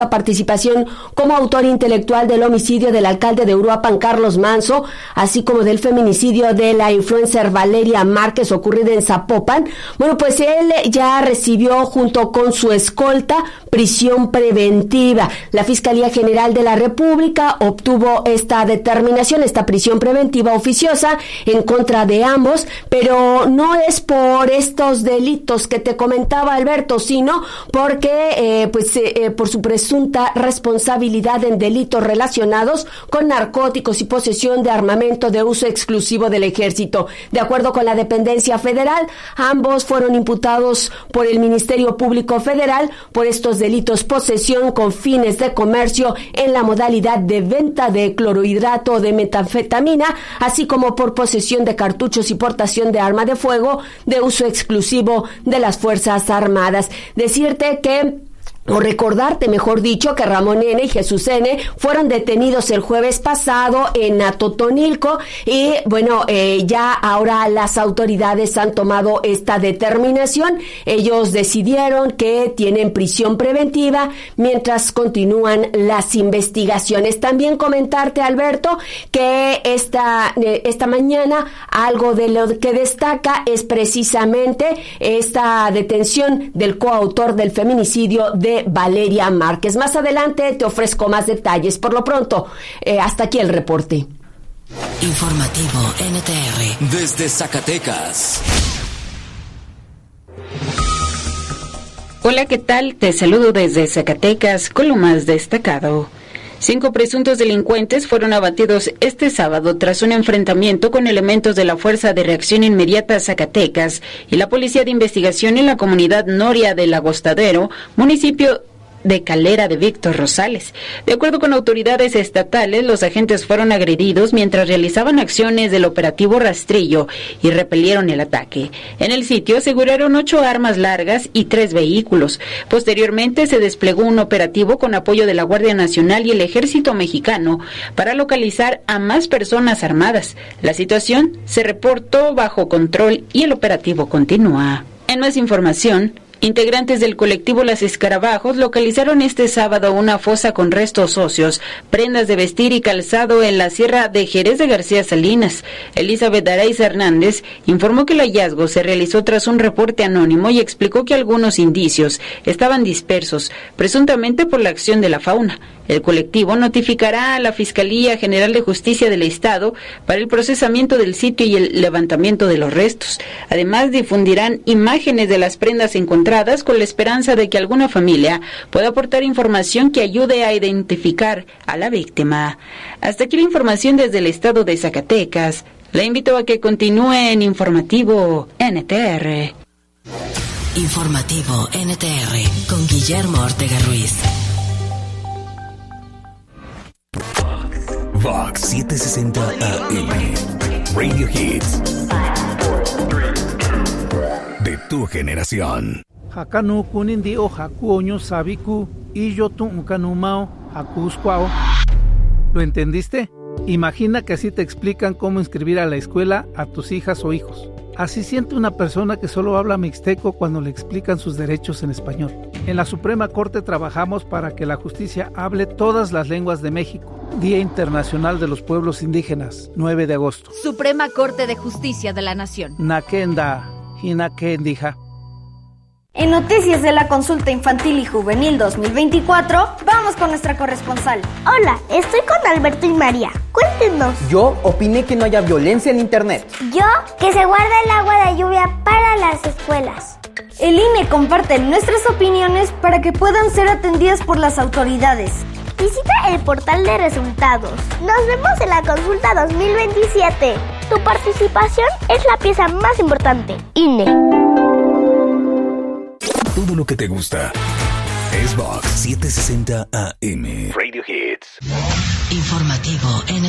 participación como autor intelectual del homicidio del alcalde de Uruapan, Carlos Manso, así como del feminicidio de la influencer Valeria Márquez ocurrida en Zapopan. Bueno, pues él ya recibió junto con su escolta prisión preventiva. La Fiscalía General de la República obtuvo esta determinación, esta prisión preventiva oficiosa en contra de ambos, pero no es por estos delitos que te comentaba, Alberto, sino porque por su presunta responsabilidad en delitos relacionados con narcóticos y posesión de armamento de uso exclusivo del ejército. De acuerdo con la dependencia federal, ambos fueron imputados por el Ministerio Público Federal por estos delitos: posesión con fines de comercio en la modalidad de venta de clorhidrato de metanfetamina, así como por posesión de cartuchos y portación de arma de fuego de uso exclusivo de las Fuerzas Armadas. Decirte que o recordarte, mejor dicho, que Ramón N. y Jesús N. fueron detenidos el jueves pasado en Atotonilco y bueno, ya ahora las autoridades han tomado esta determinación. Ellos decidieron que tienen prisión preventiva mientras continúan las investigaciones. También comentarte, Alberto, que esta mañana algo de lo que destaca es precisamente esta detención del coautor del feminicidio de Valeria Márquez. Más adelante te ofrezco más detalles. Por lo pronto, hasta aquí el reporte. Informativo NTR desde Zacatecas. Hola, ¿qué tal? Te saludo desde Zacatecas con lo más destacado. 5 presuntos delincuentes fueron abatidos este sábado tras un enfrentamiento con elementos de la Fuerza de Reacción Inmediata Zacatecas y la Policía de Investigación en la comunidad Noria del Agostadero, municipio de Calera de Víctor Rosales. De acuerdo con autoridades estatales, los agentes fueron agredidos mientras realizaban acciones del operativo Rastrillo y repelieron el ataque. En el sitio aseguraron 8 armas largas y 3 vehículos. Posteriormente se desplegó un operativo con apoyo de la Guardia Nacional y el Ejército Mexicano para localizar a más personas armadas. La situación se reportó bajo control y el operativo continúa. En más información, integrantes del colectivo Las Escarabajos localizaron este sábado una fosa con restos óseos, prendas de vestir y calzado en la Sierra de Jerez de García Salinas. Elizabeth Araiza Hernández informó que el hallazgo se realizó tras un reporte anónimo y explicó que algunos indicios estaban dispersos, presuntamente por la acción de la fauna. El colectivo notificará a la Fiscalía General de Justicia del Estado para el procesamiento del sitio y el levantamiento de los restos. Además, difundirán imágenes de las prendas encontradas con la esperanza de que alguna familia pueda aportar información que ayude a identificar a la víctima. Hasta aquí la información desde el estado de Zacatecas. La invito a que continúe en Informativo NTR. Informativo NTR con Guillermo Ortega Ruiz. Vox 760 AM Radio Hits de tu generación. Hakanu kunindi o haku oño sabiku y yo tu ukanumao hakuskwao. ¿Lo entendiste? Imagina que así te explican cómo inscribir a la escuela a tus hijas o hijos. Así siente una persona que solo habla mixteco cuando le explican sus derechos en español. En la Suprema Corte trabajamos para que la justicia hable todas las lenguas de México. Día Internacional de los Pueblos Indígenas, 9 de agosto. Suprema Corte de Justicia de la Nación. Nakenda, Hinakendija. En Noticias de la Consulta Infantil y Juvenil 2024, vamos con nuestra corresponsal. Hola, estoy con Alberto y María. Cuéntenos. Yo opiné que no haya violencia en internet. Yo, que se guarde el agua de lluvia para las escuelas. El INE comparte nuestras opiniones para que puedan ser atendidas por las autoridades. Visita el portal de resultados. Nos vemos en la consulta 2027. Tu participación es la pieza más importante. INE. Todo lo que te gusta es Vox 760 AM Radio Hits. Informativo NTR.